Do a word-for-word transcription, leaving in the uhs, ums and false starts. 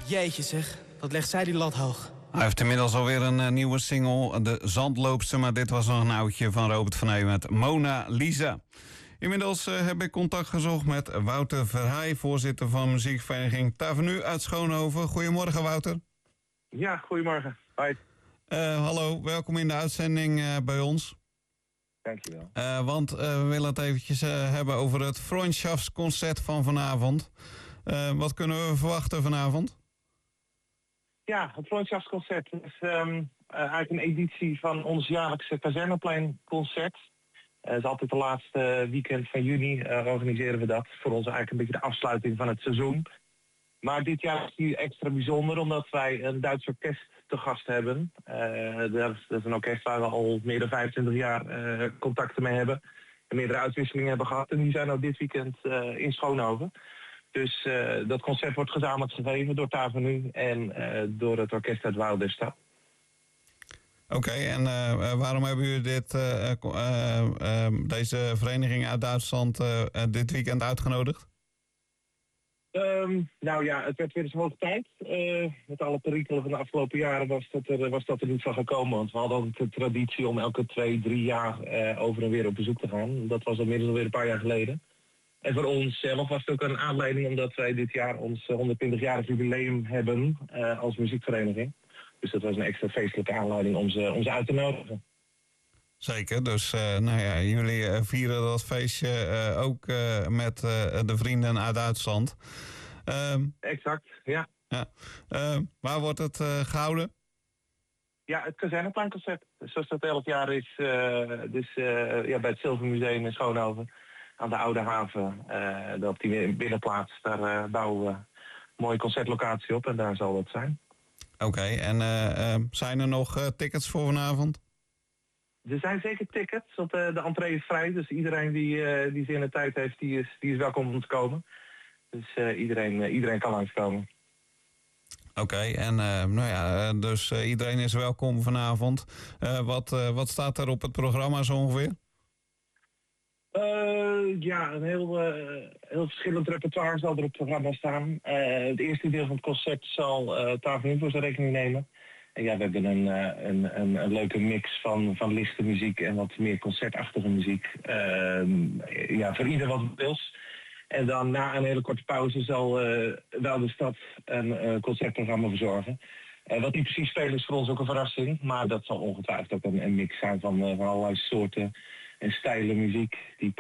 Jeetje zeg, wat legt zij die lat hoog. Hij heeft inmiddels alweer een uh, nieuwe single, De Zandloopster. Maar dit was nog een oudje van Robert van Eeuwen met Mona Lisa. Inmiddels uh, heb ik contact gezocht met Wouter Verheij, voorzitter van muziekvereniging Tavernu uit Schoonhoven. Goedemorgen, Wouter. Ja, goedemorgen. Hoi. Uh, hallo, welkom in de uitzending uh, bij ons. Dankjewel. Uh, want uh, we willen het eventjes uh, hebben over het Freundschaftsconcert van vanavond. Uh, wat kunnen we verwachten vanavond? Ja, het Freundschaftsconcert is um, uh, eigenlijk een editie van ons jaarlijkse Kazerneplein-concert. Het uh, is altijd de laatste weekend van juni uh, organiseren we dat. Voor ons eigenlijk een beetje de afsluiting van het seizoen. Maar dit jaar is die extra bijzonder omdat wij een Duits orkest te gast hebben. Uh, dat, is, dat is een orkest waar we al meer dan vijfentwintig jaar uh, contacten mee hebben. En meerdere uitwisselingen hebben gehad. En die zijn ook dit weekend uh, in Schoonhoven. Dus uh, dat concert wordt gezamenlijk gegeven door Tavernu en uh, door het orkest uit Waalderstad. Oké, okay, en uh, waarom hebben jullie dit, uh, uh, uh, deze vereniging uit Duitsland uh, uh, dit weekend uitgenodigd? Um, nou ja, het werd weer eens hoog tijd. Uh, met alle perikelen van de afgelopen jaren was dat, er, was dat er niet van gekomen. Want we hadden altijd de traditie om elke twee, drie jaar uh, over en weer op bezoek te gaan. Dat was inmiddels alweer een paar jaar geleden. En voor ons zelf was het ook een aanleiding omdat wij dit jaar ons honderdtwintigjarig jubileum hebben uh, als muziekvereniging. Dus dat was een extra feestelijke aanleiding om ze, om ze uit te nodigen. Zeker, dus uh, nou ja, jullie uh, vieren dat feestje uh, ook uh, met uh, de vrienden uit Duitsland. Uh, exact, ja. ja. Uh, waar wordt het uh, gehouden? Ja, het Kazerneplein-concert. Zoals dat elk jaar is, uh, dus uh, ja, bij het Zilvermuseum in Schoonhoven. Aan de Oude Haven, uh, dat die binnenplaats, daar uh, bouwen we een mooie concertlocatie op en daar zal het zijn. Oké, okay, en uh, uh, zijn er nog uh, tickets voor vanavond? Er zijn zeker tickets, want uh, de entree is vrij, dus iedereen die, uh, die zin in de tijd heeft, die is, die is welkom om te komen. Dus uh, iedereen, uh, iedereen kan langskomen. Oké, okay, en uh, nou ja, dus uh, iedereen is welkom vanavond. Uh, wat, uh, wat staat er op het programma zo ongeveer? Uh, ja, een heel, uh, heel verschillend repertoire zal er op het programma staan. Uh, het eerste deel van het concert zal uh, Tavernu voor zijn rekening nemen. En ja, we hebben een, uh, een, een, een leuke mix van, van lichte muziek en wat meer concertachtige muziek. Uh, ja, voor ieder wat wils. En dan na een hele korte pauze zal uh, wel de stad een uh, concertprogramma verzorgen. Uh, wat niet precies spelen is voor ons ook een verrassing. Maar dat zal ongetwijfeld ook een, een mix zijn van, uh, van allerlei soorten en stijlen muziek die